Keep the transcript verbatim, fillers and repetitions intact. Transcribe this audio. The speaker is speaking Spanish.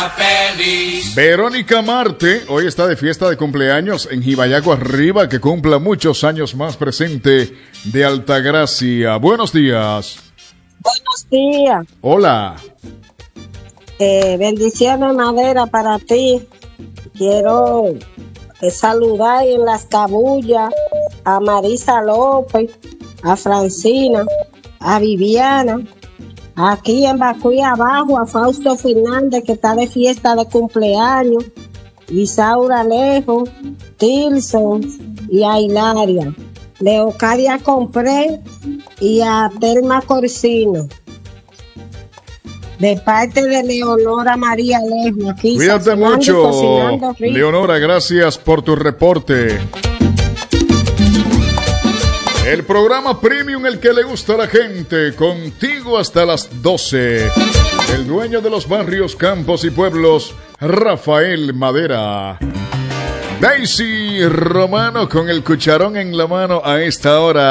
Feliz. Verónica Marte hoy está de fiesta de cumpleaños en Jibayaco Arriba, que cumpla muchos años más, presente de Altagracia. Buenos días. Buenos días. Hola. Eh, bendiciones, Madera, para ti. Quiero eh, saludar en las cabullas a Marisa López, a Francina, a Viviana, aquí en Bacuy abajo, a Fausto Fernández, que está de fiesta de cumpleaños, Isaura Alejo, Tilson y a Hilaria, Leocadia Compré y a Telma Corsino. De parte de Leonora María Alejo, aquí. Cuídate mucho, Leonora, gracias por tu reporte. El programa Premium, el que le gusta a la gente, contigo hasta las doce. El dueño de los barrios, campos y pueblos, Rafael Madera. Daisy Romano con el cucharón en la mano a esta hora.